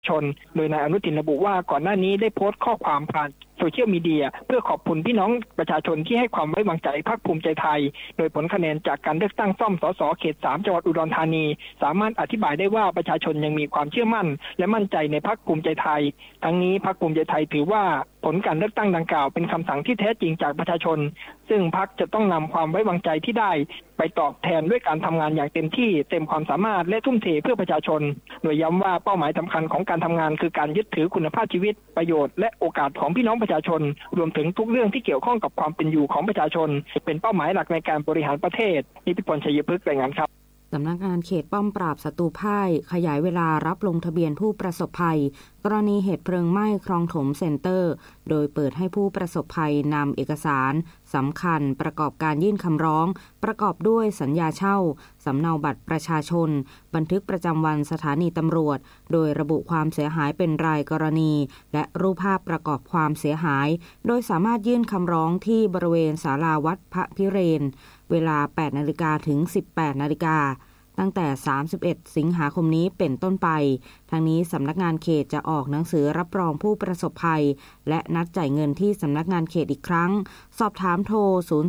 ชนโดยนายอนุทินระบุว่าก่อนหน้านี้ได้โพสต์ข้อความผ่านโซเชียลมีเดียเพื่อขอบคุณพี่น้องประชาชนที่ให้ความไว้วางใจพรรคภูมิใจไทยโดยผลคะแนนจากการเลือกตั้งซ่อมสสเขต 3 จังหวัดอุดรธานีสามารถอธิบายได้ว่าประชาชนยังมีความเชื่อมั่นและมั่นใจในพรรคภูมิใจไทยทั้งนี้พรรคภูมิใจไทยถือว่าผลการเลือกตั้งดังกล่าวเป็นคำสั่งที่แท้จริงจากประชาชนซึ่งพรรคจะต้องนำความไว้วางใจที่ได้ไปตอบแทนด้วยการทำงานอย่างเต็มที่เต็มความสามารถและทุ่มเทเพื่อประชาชนโดยย้ำว่าเป้าหมายสำคัญของการทำงานคือการยึดถือคุณภาพชีวิตประโยชน์และโอกาสของพี่น้องประชาชนรวมถึงทุกเรื่องที่เกี่ยวข้องกับความเป็นอยู่ของประชาชนเป็นเป้าหมายหลักในการบริหารประเทศนิติพล ชัยพฤกษ์รายงานครับสำนักงานเขตป้อมปราบศัตรูพ่ายขยายเวลารับลงทะเบียนผู้ประสบภัยกรณีเหตุเพลิงไหม้คลองถมเซ็นเตอร์โดยเปิดให้ผู้ประสบภัยนำเอกสารสำคัญประกอบการยื่นคำร้องประกอบด้วยสัญญาเช่าสำเนาบัตรประชาชนบันทึกประจำวันสถานีตำรวจโดยระบุความเสียหายเป็นรายกรณีและรูปภาพประกอบความเสียหายโดยสามารถยื่นคำร้องที่บริเวณศาลาวัดพระพิเรนเวลา 8 นาฬิกาถึง 18 นาฬิกาตั้งแต่ 31 สิงหาคมนี้เป็นต้นไปทางนี้สำนักงานเขตจะออกหนังสือรับรองผู้ประสบภัยและนัดจ่ายเงินที่สำนักงานเขตอีกครั้งสอบถามโทร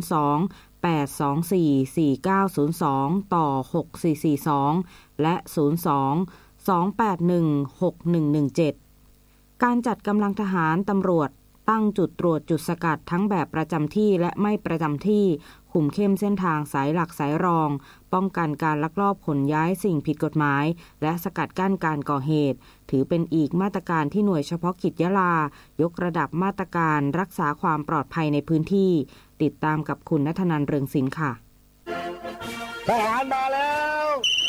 02-824-4902 ต่อ 6442 และ 02-281-6117 การจัดกำลังทหารตำรวจตั้งจุดตรวจจุดสกัดทั้งแบบประจำที่และไม่ประจำที่คุมเข้มเส้นทางสายหลักสายรองป้องกันการลักลอบขนย้ายสิ่งผิดกฎหมายและสกัดกั้นการก่อเหตุถือเป็นอีกมาตรการที่หน่วยเฉพาะกิจยะลายกระดับมาตรการรักษาความปลอดภัยในพื้นที่ติดตามกับคุณณัฐนันท์ เรืองศิลป์ค่ะทหารมาแล้ว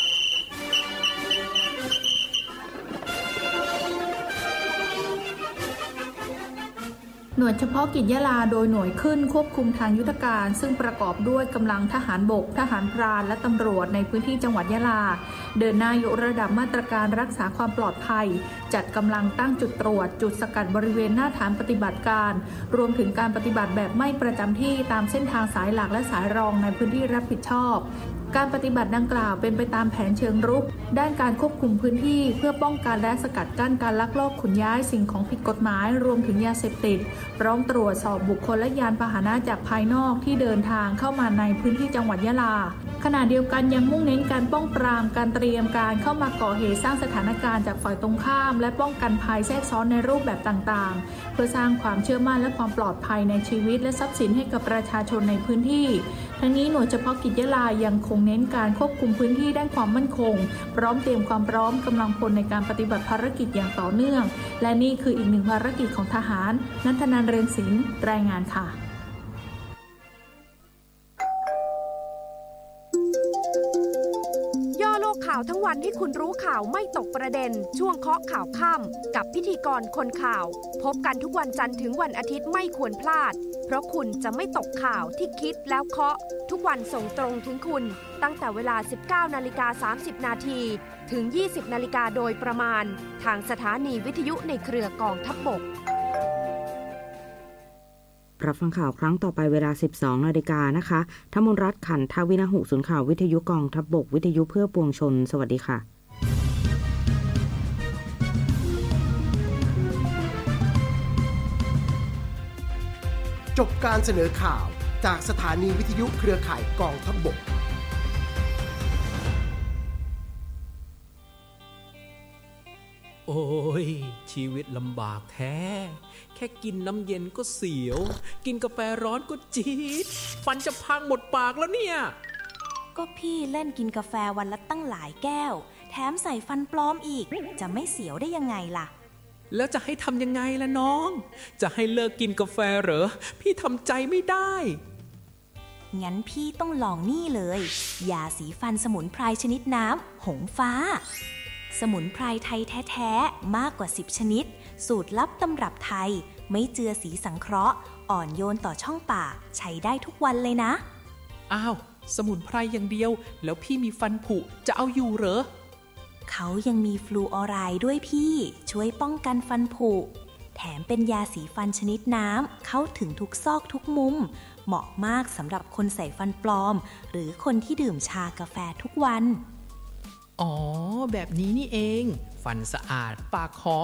หน่วยเฉพาะกิจยะลาโดยหน่วยขึ้นควบคุมทางยุทธการซึ่งประกอบด้วยกำลังทหารบกทหารพรานและตำรวจในพื้นที่จังหวัดยะลาเดินหน้ายกระดับมาตรการรักษาความปลอดภัยจัดกำลังตั้งจุดตรวจจุดสกัดบริเวณหน้าฐานปฏิบัติการรวมถึงการปฏิบัติแบบไม่ประจำที่ตามเส้นทางสายหลักและสายรองในพื้นที่รับผิดชอบการปฏิบัติดังกล่าวเป็นไปตามแผนเชิงรุกด้านการควบคุมพื้นที่เพื่อป้องกันและสกัดกั้นการลักลอบขนย้ายสิ่งของผิดกฎหมายรวมถึงยาเสพติดพร้อมตรวจสอบบุคคลและยานพาหนะจากภายนอกที่เดินทางเข้ามาในพื้นที่จังหวัดยะลาขณะเดียวกันยังมุ่งเน้นการป้องปรามการเตรียมการเข้ามาก่อเหตุสร้างสถานการณ์จากฝ่ายตรงข้ามและป้องกันภัยแทรกซ้อนในรูปแบบต่างๆเพื่อสร้างความเชื่อมั่นและความปลอดภัยในชีวิตและทรัพย์สินให้กับประชาชนในพื้นที่ทั้งนี้หน่วยเฉพาะกิจยะลายังคงเน้นการควบคุมพื้นที่ด้านความมั่นคงพร้อมเตรียมความพร้อมกำลังพลในการปฏิบัติภารกิจอย่างต่อเนื่องและนี่คืออีกหนึ่งภารกิจของทหารณัฐนันท์ เรืองศิลป์รายงานค่ะย่อโลกข่าวทั้งวันให้คุณรู้ข่าวไม่ตกประเด็นช่วงเคาะข่าวค่ำกับพิธีกรคนข่าวพบกันทุกวันจันทร์ถึงวันอาทิตย์ไม่ควรพลาดเพราะคุณจะไม่ตกข่าวที่คิดแล้วเคาะทุกวันส่งตรงถึงคุณตั้งแต่เวลา 19:30 นาทีถึง 20:00 นโดยประมาณทางสถานีวิทยุในเครือกองทัพบกรับฟังข่าวครั้งต่อไปเวลา 12 นาฬิกานะคะธมนรัตน์ ขันทวินะหุศูนย์ข่าววิทยุกองทัพบกวิทยุเพื่อปวงชนสวัสดีค่ะจบการเสนอข่าวจากสถานีวิทยุเครือข่ายกองทัพบกโอ้ยชีวิตลำบากแท้แค่กินน้ำเย็นก็เสียวกินกาแฟร้อนก็จี๊ดฟันจะพังหมดปากแล้วเนี่ยก็พี่เล่นกินกาแฟวันละตั้งหลายแก้วแถมใส่ฟันปลอมอีกจะไม่เสียวได้ยังไงล่ะแล้วจะให้ทำยังไงล่ะน้องจะให้เลิกกินกาแฟเหรอพี่ทำใจไม่ได้งั้นพี่ต้องลองนี่เลยยาสีฟันสมุนไพรชนิดน้ำหงฟ้าสมุนไพรไทยแท้ๆมากกว่า10ชนิดสูตรลับตำรับไทยไม่เจือสีสังเคราะห์อ่อนโยนต่อช่องปากใช้ได้ทุกวันเลยนะอ้าวสมุนไพรอย่างเดียวแล้วพี่มีฟันผุจะเอาอยู่เหรอเขายังมีฟลูออไรด์ด้วยพี่ช่วยป้องกันฟันผุแถมเป็นยาสีฟันชนิดน้ำเข้าถึงทุกซอกทุกมุมเหมาะมากสำหรับคนใส่ฟันปลอมหรือคนที่ดื่มชากาแฟทุกวันอ๋อแบบนี้นี่เองฟันสะอาดปากหอม